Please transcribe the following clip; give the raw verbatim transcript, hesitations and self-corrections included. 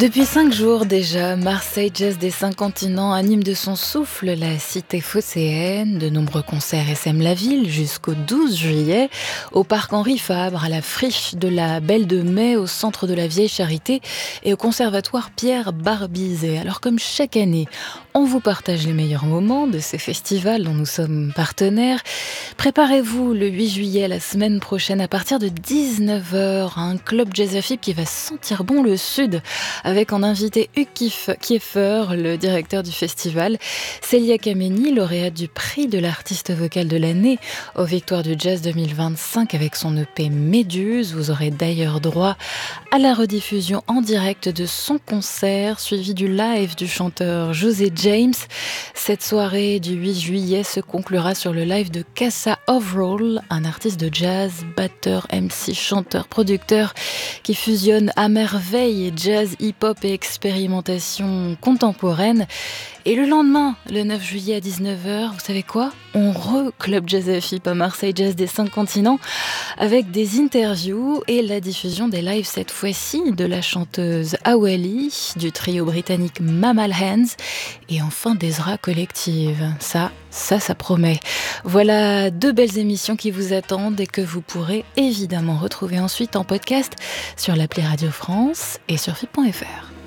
Depuis cinq jours déjà, Marseille Jazz des Cinq Continents anime de son souffle la cité phocéenne. De nombreux concerts essaiment la ville jusqu'au douze juillet, au parc Henri Fabre, à la friche de la Belle de Mai, au centre de la Vieille Charité et au conservatoire Pierre Barbizet. Alors comme chaque année, on vous partage les meilleurs moments de ces festivals dont nous sommes partenaires. Préparez-vous le huit juillet, la semaine prochaine, à partir de dix-neuf heures, à un club jazz à Fib qui va sentir bon le sud, avec en invité Hugues Kieffer, le directeur du festival, Célia Kameni, lauréate du prix de l'artiste vocal de l'année aux Victoires du Jazz deux mille vingt-cinq avec son E P Méduse. Vous aurez d'ailleurs droit à la rediffusion en direct de son concert, suivi du live du chanteur José James. Cette soirée du huit juillet se conclura sur le live de Casa Overall, un artiste de jazz, batteur, M C, chanteur, producteur, qui fusionne à merveille jazz, hip-hop et expérimentation contemporaine. Et le lendemain, le neuf juillet à dix-neuf heures, vous savez quoi ? On re-club Jazz à Fib à Marseille Jazz des Cinq Continents avec des interviews et la diffusion des lives cette fois-ci de la chanteuse Awali, du trio britannique Mammal Hands et enfin d'Ezra Collective. Ça, ça, ça promet. Voilà deux belles émissions qui vous attendent et que vous pourrez évidemment retrouver ensuite en podcast sur l'appli Radio France et sur fib point f r.